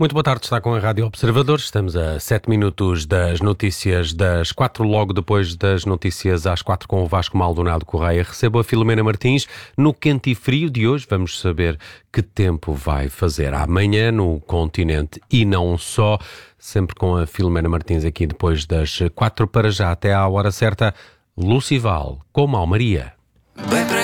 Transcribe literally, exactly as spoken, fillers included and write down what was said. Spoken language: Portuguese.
Muito boa tarde, está com a Rádio Observador. Estamos a sete minutos das notícias das quatro, logo depois das notícias às quatro com o Vasco Maldonado Correia. Recebo a Filomena Martins. No quente e frio de hoje vamos saber que tempo vai fazer amanhã no continente e não só. Sempre com a Filomena Martins aqui depois das quatro, para já até à hora certa. Lucival, com Mal Maria. Bem, para